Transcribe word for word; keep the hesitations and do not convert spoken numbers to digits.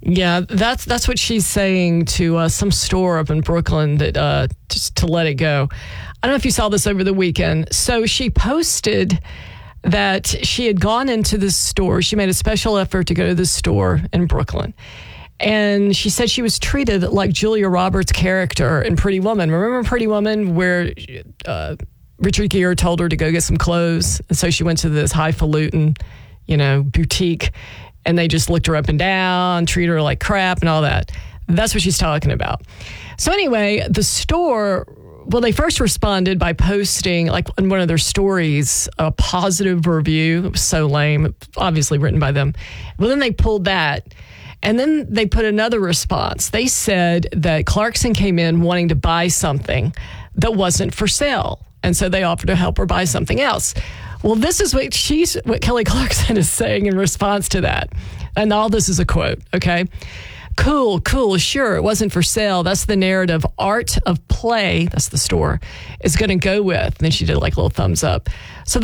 Yeah, that's that's what she's saying to uh, some store up in Brooklyn that uh, just to let it go. I don't know if you saw this over the weekend. So she posted that she had gone into the store. She made a special effort to go to the store in Brooklyn. And she said she was treated like Julia Roberts' character in Pretty Woman. Remember Pretty Woman where uh, Richard Gere told her to go get some clothes? And so she went to this highfalutin, you know, boutique, and they just looked her up and down, treated her like crap and all that. That's what she's talking about. So anyway, the store, well, they first responded by posting, like in one of their stories, a positive review. It was so lame, obviously written by them. Well, then they pulled that. And then they put another response. They said that Clarkson came in wanting to buy something that wasn't for sale. And so they offered to help her buy something else. Well, this is what she's, what Kelly Clarkson is saying in response to that. And all this is a quote, okay? Cool, cool, sure, it wasn't for sale. That's the narrative Art of Play, that's the store, is going to go with. And then she did like a little thumbs up. So